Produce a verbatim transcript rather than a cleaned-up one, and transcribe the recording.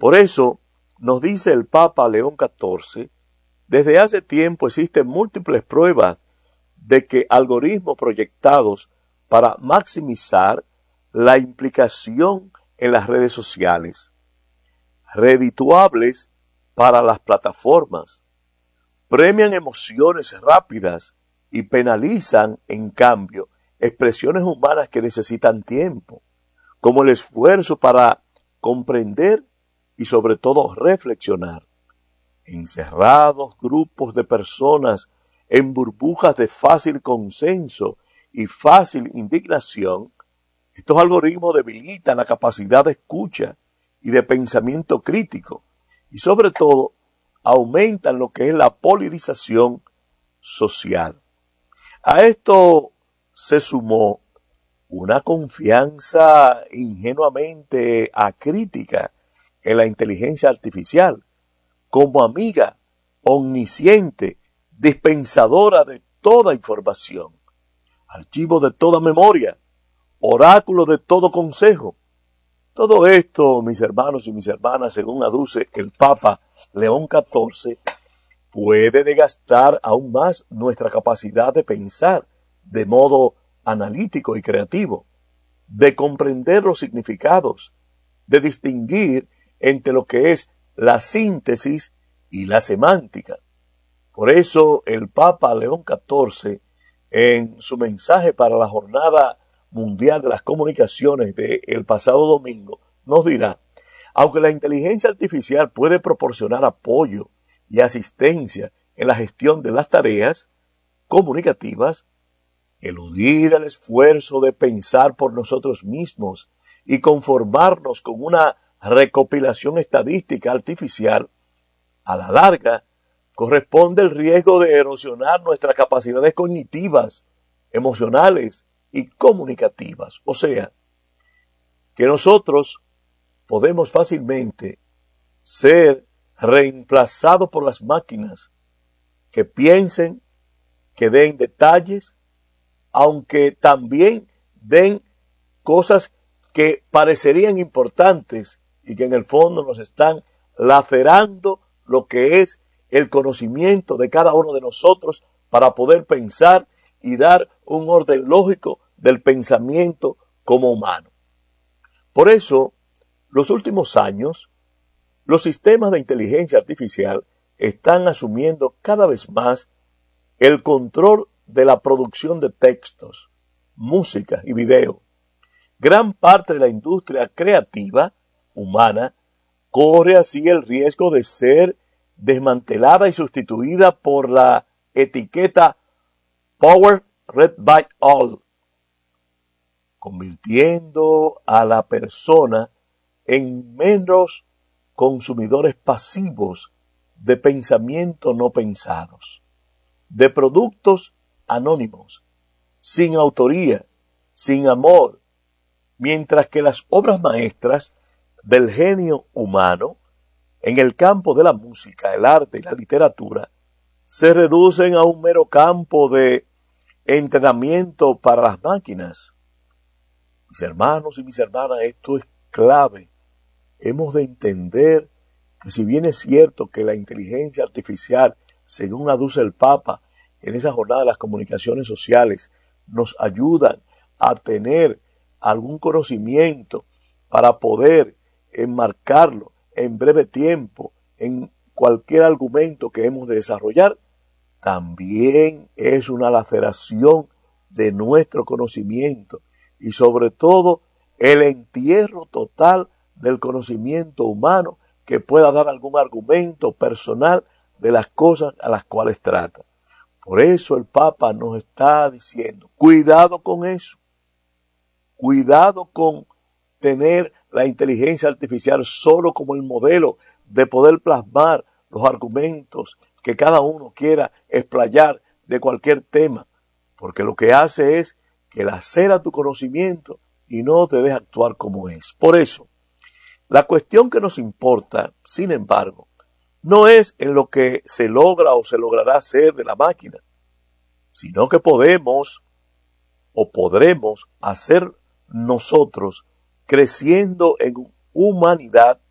Por eso, nos dice el Papa León catorce, desde hace tiempo existen múltiples pruebas de que algoritmos proyectados para maximizar la implicación en las redes sociales, redituables para las plataformas, premian emociones rápidas y penalizan, en cambio, expresiones humanas que necesitan tiempo, como el esfuerzo para comprender y sobre todo reflexionar. Encerrados grupos de personas en burbujas de fácil consenso y fácil indignación, estos algoritmos debilitan la capacidad de escucha y de pensamiento crítico y sobre todo aumentan lo que es la polarización social. A esto se sumó una confianza ingenuamente acrítica en la inteligencia artificial como amiga omnisciente, dispensadora de toda información, archivo de toda memoria, oráculo de todo consejo. Todo esto, mis hermanos y mis hermanas, según aduce el Papa León catorce, puede desgastar aún más nuestra capacidad de pensar de modo analítico y creativo, de comprender los significados, de distinguir entre lo que es la síntesis y la semántica. Por eso el Papa León catorce, en su mensaje para la Jornada Mundial de las Comunicaciones del pasado domingo, nos dirá: aunque la inteligencia artificial puede proporcionar apoyo y asistencia en la gestión de las tareas comunicativas, eludir el esfuerzo de pensar por nosotros mismos y conformarnos con una recopilación estadística artificial, a la larga corresponde el riesgo de erosionar nuestras capacidades cognitivas, emocionales y comunicativas. O sea, que nosotros podemos fácilmente ser reemplazados por las máquinas que piensen, que den detalles, aunque también den cosas que parecerían importantes y que en el fondo nos están lacerando lo que es el conocimiento de cada uno de nosotros para poder pensar y dar un orden lógico del pensamiento como humano. Por eso, los últimos años, los sistemas de inteligencia artificial están asumiendo cada vez más el control de la producción de textos, música y video. Gran parte de la industria creativa humana corre así el riesgo de ser desmantelada y sustituida por la etiqueta Power Read by All, convirtiendo a la persona en meros consumidores pasivos de pensamientos no pensados, de productos anónimos, sin autoría, sin amor, mientras que las obras maestras del genio humano en el campo de la música, el arte y la literatura se reducen a un mero campo de entrenamiento para las máquinas. Mis hermanos y mis hermanas, esto es clave. Hemos de entender que si bien es cierto que la inteligencia artificial, según aduce el Papa en esa jornada de las comunicaciones sociales, nos ayudan a tener algún conocimiento para poder enmarcarlo en breve tiempo en cualquier argumento que hemos de desarrollar, también es una laceración de nuestro conocimiento y sobre todo el entierro total del conocimiento humano que pueda dar algún argumento personal de las cosas a las cuales trata. Por eso el Papa nos está diciendo, cuidado con eso, cuidado con tener la inteligencia artificial solo como el modelo de poder plasmar los argumentos que cada uno quiera explayar de cualquier tema, porque lo que hace es que lacera tu conocimiento y no te deja actuar como es. Por eso, la cuestión que nos importa, sin embargo, no es en lo que se logra o se logrará hacer de la máquina, sino que podemos o podremos hacer nosotros creciendo en humanidad